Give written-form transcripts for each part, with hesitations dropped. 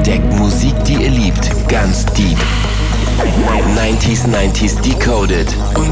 entdeckt Musik, die ihr liebt, ganz deep. 90s Decoded.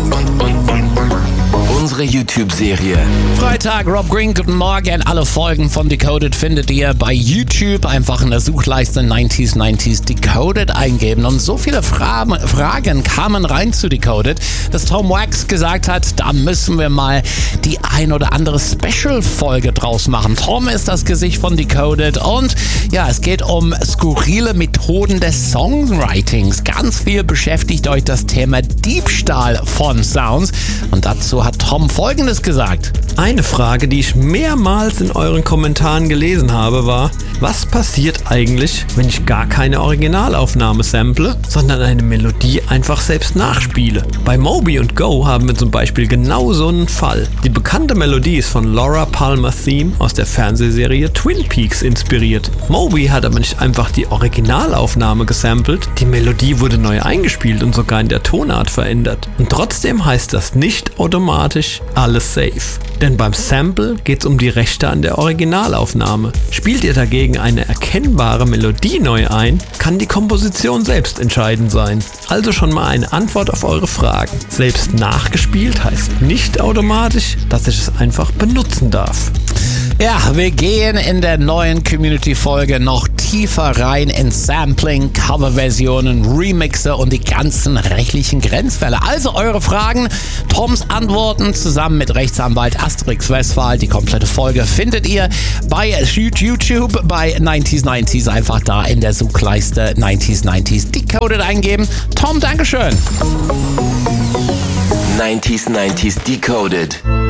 Unsere YouTube-Serie. Freitag, Rob Green, guten Morgen. Alle Folgen von Decoded findet ihr bei YouTube. Einfach in der Suchleiste 90s Decoded eingeben. Und so viele Fragen kamen rein zu Decoded, dass Tom Wax gesagt hat, da müssen wir mal die ein oder andere Special-Folge draus machen. Tom ist das Gesicht von Decoded und ja, es geht um skurrile Methoden des Songwritings. Ganz viel beschäftigt euch das Thema Diebstahl von Sounds und dazu hat Tom Folgendes gesagt. Eine Frage, die ich mehrmals in euren Kommentaren gelesen habe, war, was passiert eigentlich, wenn ich gar keine Originalaufnahme sample, sondern eine Melodie einfach selbst nachspiele? Bei Moby und Go haben wir zum Beispiel genau so einen Fall. Die bekannte Melodie ist von Laura Palmer's Theme aus der Fernsehserie Twin Peaks inspiriert. Moby hat aber nicht einfach die Originalaufnahme gesampelt, die Melodie wurde neu eingespielt und sogar in der Tonart verändert. Und trotzdem heißt das nicht automatisch alles safe. Denn beim Sample geht es um die Rechte an der Originalaufnahme. Spielt ihr dagegen eine erkennbare Melodie neu ein, kann die Komposition selbst entscheidend sein. Also schon mal eine Antwort auf eure Fragen. Selbst nachgespielt heißt nicht automatisch, dass ich es einfach benutzen darf. Ja, wir gehen in der neuen Community-Folge noch tiefer rein in Sampling, Coverversionen, Remixe und die ganzen rechtlichen Grenzfälle. Also eure Fragen, Toms Antworten zusammen mit Rechtsanwalt Asterix Westphal. Die komplette Folge findet ihr bei YouTube, bei 90s. Einfach da in der Suchleiste 90s Decoded eingeben. Tom, Dankeschön. 90s Decoded.